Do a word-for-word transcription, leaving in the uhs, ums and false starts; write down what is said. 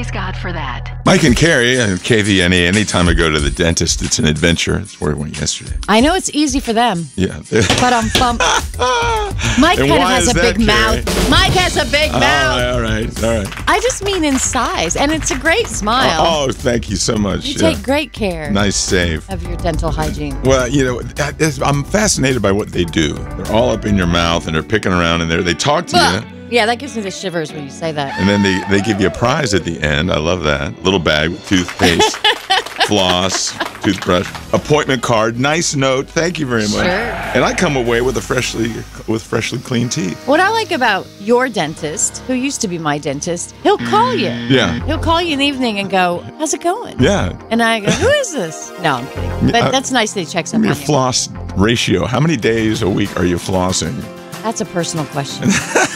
Praise God for that. Mike and Carrie and K V N E, anytime I go to the dentist, it's an adventure. That's where we went yesterday. I know it's easy for them. Yeah. But um, bump. Mike And kind of why has is a that, big Carrie? mouth. Mike has a big Oh, mouth. all right, all right. I just mean in size, and it's a great smile. Oh, thank you so much. you Yeah. take great care Nice save. of your dental hygiene. Well, you know, I- I'm fascinated by what they do. They're all up in your mouth, and they're picking around in there. They talk to Ugh. you. Yeah, that gives me the shivers when you say that. And then they, they give you a prize at the end. I love that. Little bag with toothpaste, floss, toothbrush, appointment card, nice note. Thank you very much. Sure. And I come away with a freshly with freshly clean teeth. What I like about your dentist, who used to be my dentist, he'll call you. Yeah. He'll call you in the evening and go, "How's it going?" Yeah. And I go, "Who is this?" No, I'm kidding. But Uh, that's nice that he checks up on Your you. floss ratio. How many days a week are you flossing? That's a personal question.